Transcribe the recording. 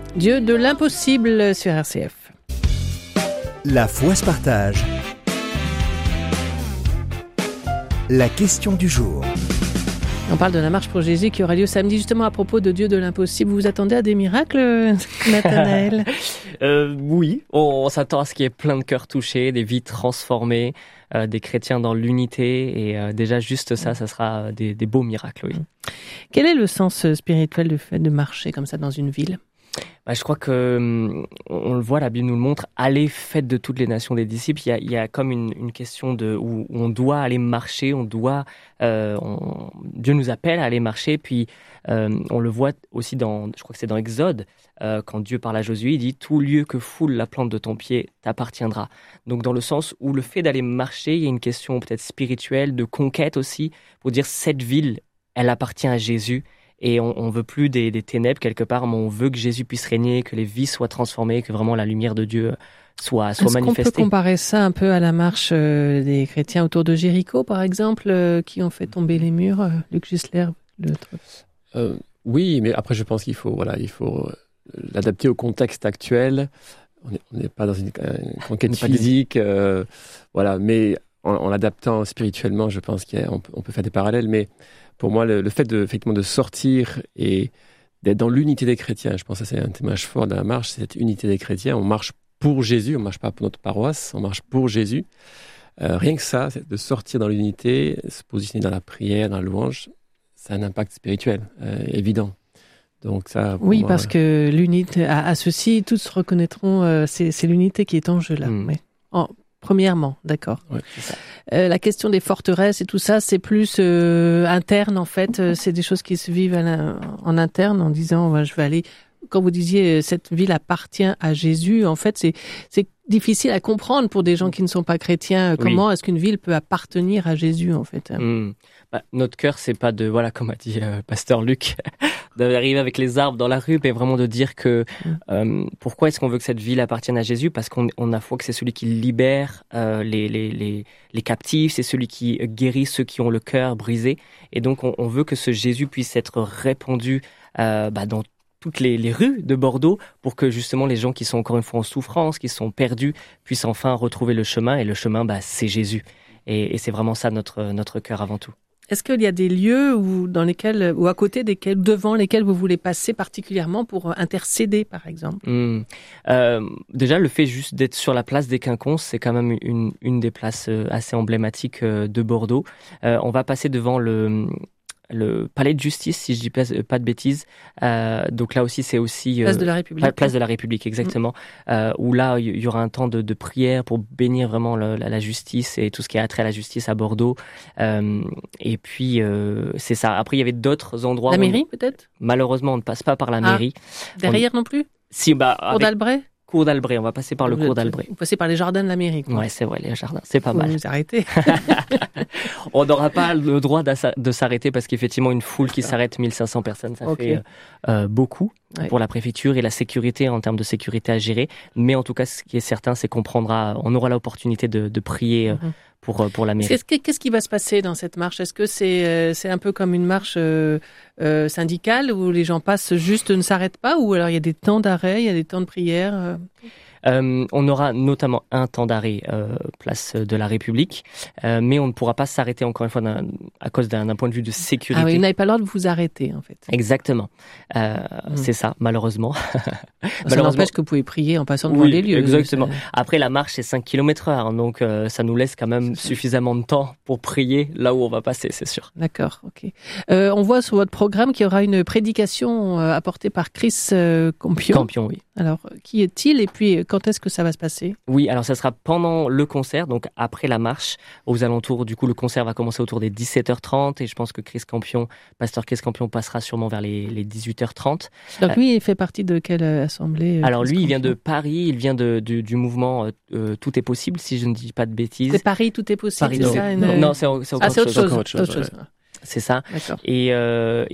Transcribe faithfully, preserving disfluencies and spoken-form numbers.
Dieu de l'impossible sur R C F. La foi se partage. La question du jour. On parle de la marche pour Jésus qui aura lieu samedi, justement à propos de Dieu de l'impossible. Vous vous attendez à des miracles, Nathanaël? euh, Oui, on, on s'attend à ce qu'il y ait plein de cœurs touchés, des vies transformées, euh, des chrétiens dans l'unité. Et euh, déjà, juste ça, ça sera des, des beaux miracles, oui. Quel est le sens spirituel du fait de marcher comme ça dans une ville? Bah, je crois que on le voit, la Bible nous le montre. Allez, faites de toutes les nations des disciples. Il y a, il y a comme une, une question de où, où on doit aller marcher, on doit. Euh, on, Dieu nous appelle à aller marcher. Puis euh, on le voit aussi dans, je crois que c'est dans Exode, euh, quand Dieu parle à Josué, il dit tout lieu que foule la plante de ton pied t'appartiendra. Donc dans le sens où le fait d'aller marcher, il y a une question peut-être spirituelle, de conquête aussi, pour dire cette ville, elle appartient à Jésus. Et on ne veut plus des, des ténèbres quelque part, mais on veut que Jésus puisse régner, que les vies soient transformées, que vraiment la lumière de Dieu soit, soit Est-ce manifestée. Est-ce qu'on peut comparer ça un peu à la marche euh, des chrétiens autour de Jéricho, par exemple, euh, qui ont fait tomber les murs, euh, Luc Gisler, le euh, Oui, mais après je pense qu'il faut, voilà, il faut l'adapter au contexte actuel. On n'est pas dans une, une conquête physique, euh, voilà, mais en, en l'adaptant spirituellement, je pense qu'on peut, on peut faire des parallèles, mais pour moi, le, le fait de, effectivement, de sortir et d'être dans l'unité des chrétiens, je pense que ça c'est un témoignage fort de la marche, c'est cette unité des chrétiens. On marche pour Jésus, on ne marche pas pour notre paroisse, on marche pour Jésus. Euh, rien que ça, c'est de sortir dans l'unité, se positionner dans la prière, dans la louange, ça a un impact spirituel euh, évident. Donc ça, oui, moi, parce que l'unité, à, à ceci, tous reconnaîtront, euh, c'est, c'est l'unité qui est en jeu là. Mm. Mais, oh, premièrement, d'accord. Ouais, c'est ça. Euh, la question des forteresses et tout ça, c'est plus euh, interne en fait. Euh, c'est des choses qui se vivent à en interne en disant, ben, je vais aller. Quand vous disiez cette ville appartient à Jésus, en fait, c'est c'est difficile à comprendre pour des gens qui ne sont pas chrétiens. Comment oui. Est-ce qu'une ville peut appartenir à Jésus en fait? Mmh. Bah, notre cœur, c'est pas de voilà, comme a dit euh, Pasteur Luc, d'arriver avec les arbres dans la rue, mais vraiment de dire que mmh. euh, pourquoi est-ce qu'on veut que cette ville appartienne à Jésus? Parce qu'on on a foi que c'est celui qui libère euh, les, les les les captifs, c'est celui qui guérit ceux qui ont le cœur brisé, et donc on, on veut que ce Jésus puisse être répandu euh, bah, dans toutes les, les rues de Bordeaux pour que justement les gens qui sont encore une fois en souffrance, qui sont perdus, puissent enfin retrouver le chemin. Et le chemin, bah, c'est Jésus. Et, et c'est vraiment ça notre, notre cœur avant tout. Est-ce qu'il y a des lieux où, dans lesquels, ou à côté desquels, devant lesquels vous voulez passer particulièrement pour intercéder, par exemple? mmh. euh, Déjà, le fait juste d'être sur la place des Quinconces, c'est quand même une, une des places assez emblématiques de Bordeaux. Euh, on va passer devant le... le palais de justice, si je dis pas, pas de bêtises. Euh, donc là aussi, c'est aussi... Euh, place de la République. Place de la République, exactement. Mmh. Euh, où là, il y, y aura un temps de, de prière pour bénir vraiment le, la, la justice et tout ce qui a trait à la justice à Bordeaux. Euh, et puis, euh, c'est ça. Après, il y avait d'autres endroits... La mairie, on, peut-être? Malheureusement, on ne passe pas par la mairie. Ah, derrière on, non plus? Si, bah... Cour avec... d'Albret? Cours d'Albret, on va passer par le vous cours d'Albret. Vous passez par les jardins de la mairie, quoi. Ouais, c'est vrai, les jardins, c'est pas Faut mal. Vous arrêtez. On n'aura pas le droit de s'arrêter parce qu'effectivement, une foule qui s'arrête, mille cinq cents personnes, ça okay. fait euh, beaucoup ouais. pour la préfecture et la sécurité en termes de sécurité à gérer. Mais en tout cas, ce qui est certain, c'est qu'on prendra, on aura l'opportunité de, de prier. Mm-hmm. Pour, pour la mairie. Qu'est-ce, qu'est-ce qui va se passer dans cette marche? Est-ce que c'est, euh, c'est un peu comme une marche euh, euh, syndicale où les gens passent juste, ne s'arrêtent pas, ou alors il y a des temps d'arrêt, il y a des temps de prière euh... Euh, on aura notamment un temps d'arrêt euh, place de la République, euh, mais on ne pourra pas s'arrêter encore une fois d'un, à cause d'un, d'un point de vue de sécurité. Ah oui, vous n'avez pas le droit de vous arrêter en fait. Exactement, euh, mmh. c'est ça, malheureusement. Ça malheureusement, n'empêche que vous pouvez prier en passant devant oui, les lieux. Exactement. Ça... Après, la marche c'est cinq kilomètres heure, donc euh, ça nous laisse quand même suffisamment de temps pour prier là où on va passer, c'est sûr. D'accord, ok. Euh, on voit sur votre programme qu'il y aura une prédication euh, apportée par Chris euh, Campion. Campion, oui. Alors, qui est-il et puis quand est-ce que ça va se passer? Oui, alors ça sera pendant le concert, donc après la marche, aux alentours, du coup le concert va commencer autour des dix-sept heures trente et je pense que Chris Campion, pasteur Chris Campion passera sûrement vers les, les dix-huit heures trente. Donc lui, il fait partie de quelle assemblée? Alors lui, il vient de Paris, il vient de, du, du mouvement euh, Tout est possible, si je ne dis pas de bêtises. C'est Paris, Tout est possible, Paris, c'est non. ça une... Non, non, c'est, c'est, ah, c'est autre chose. chose. Autre chose. C'est ça. D'accord. Et, euh,